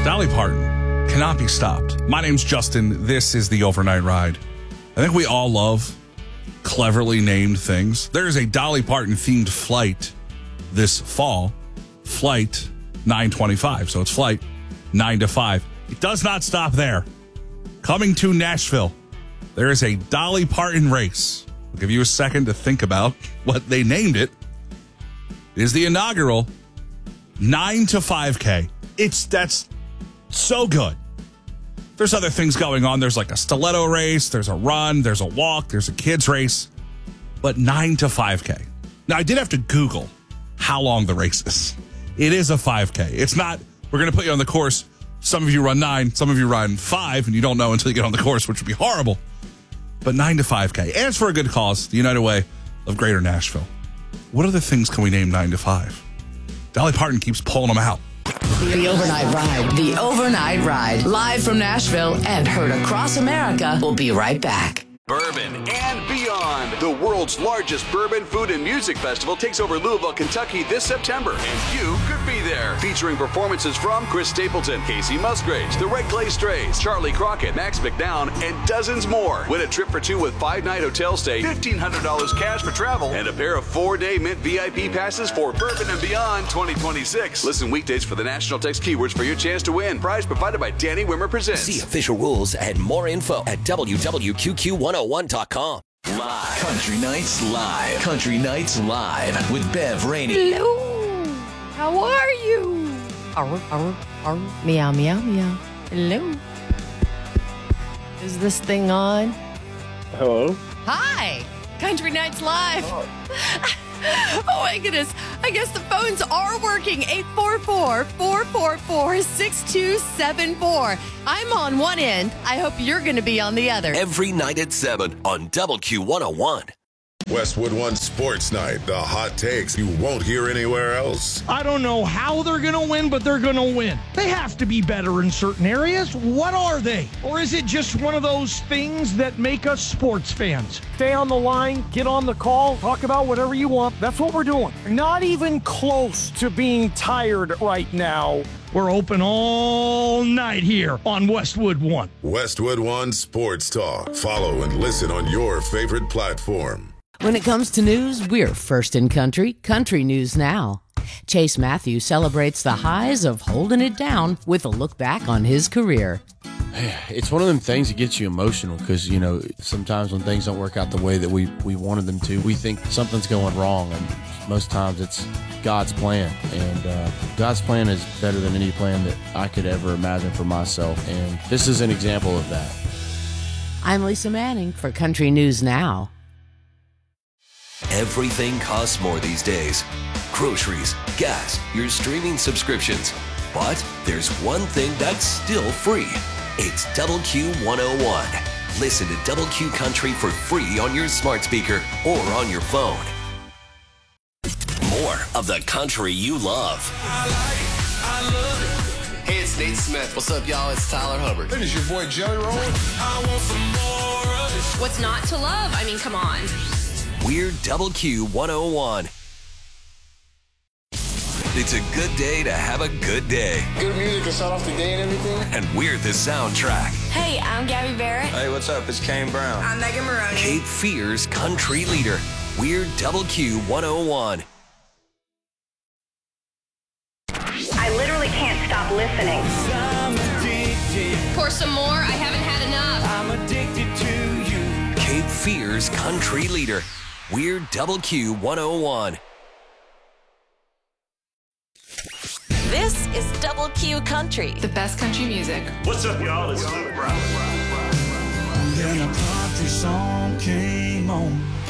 Dolly Parton cannot be stopped. My name's Justin. This is the Overnight Ride. I think we all love cleverly named things. There is a Dolly Parton themed flight this fall, Flight 925. So it's Flight 9 to 5. It does not stop there. Coming to Nashville, there is a Dolly Parton race. I'll give you a second to think about what they named it. It is the inaugural 9 to 5K. That's so good. There's other things going on. There's like a stiletto race. There's a run. There's a walk. There's a kids race. But 9 to 5K. Now, I did have to Google how long the race is. It is a 5K. It's not, we're going to put you on the course. Some of you run 9. Some of you run 5. And you don't know until you get on the course, which would be horrible. But 9 to 5K. And it's for a good cause. The United Way of Greater Nashville. What other things can we name 9 to 5? Dolly Parton keeps pulling them out. The Overnight Ride. The Overnight Ride. Live from Nashville and heard across America. We'll be right back. Bourbon and beyond. The world's largest bourbon, food, and music festival takes over Louisville, Kentucky this September, and you could be there. Featuring performances from Chris Stapleton, Casey Musgraves, the Red Clay Strays, Charlie Crockett, Max McDowell, and dozens more. Win a trip for two with 5-night hotel stay, $1,500 cash for travel, and a pair of 4-day Mint VIP passes for Bourbon and Beyond 2026. Listen weekdays for the national text keywords for your chance to win. Prize provided by Danny Wimmer Presents. See official rules and more info at www.QQ101.com. Live. Country Nights Live. Country Nights Live with Bev Rainey. Hello. How are you? Arr, arr, arr. Meow, meow, meow. Hello. Is this thing on? Hello? Hi. Country Nights Live. Oh, my goodness. I guess the phones are working. 844-444-6274. I'm on one end. I hope you're going to be on the other. Every night at 7 on WQ101. Westwood One Sports Night. The hot takes you won't hear anywhere else. I don't know how they're going to win, but they're going to win. They have to be better in certain areas. What are they? Or is it just one of those things that make us sports fans? Stay on the line, get on the call, talk about whatever you want. That's what we're doing. Not even close to being tired right now. We're open all night here on Westwood One. Westwood One Sports Talk. Follow and listen on your favorite platform. When it comes to news, we're first in country. Country News Now. Chase Matthews celebrates the highs of holding it down with a look back on his career. It's one of them things that gets you emotional because, you know, sometimes when things don't work out the way that we wanted them to, we think something's going wrong. And most times it's God's plan. And God's plan is better than any plan that I could ever imagine for myself. And this is an example of that. I'm Lisa Manning for Country News Now. Everything costs more these days. Groceries, gas, your streaming subscriptions. But there's one thing that's still free. It's Double Q 101. Listen to Double Q Country for free on your smart speaker or on your phone. More of the country you love. I love it. Hey, it's Nate Smith. What's up, y'all? It's Tyler Hubbard. It is your boy Jelly Roll. I want some more of this. What's not to love? I mean, come on. We're Double Q 101. It's a good day to have a good day. Good music to start off the day and everything. And we're the soundtrack. Hey, I'm Gabby Barrett. Hey, what's up? It's Kane Brown. I'm Megan Maroney. Cape Fear's country leader. We're Double Q 101. I literally can't stop listening. Pour some more. I haven't had enough. I'm addicted to you. Cape Fear's country leader. We're Double Q 101. This is Double Q Country. The best country music. What's up, y'all? It's Luke Brown. Then a country song came on.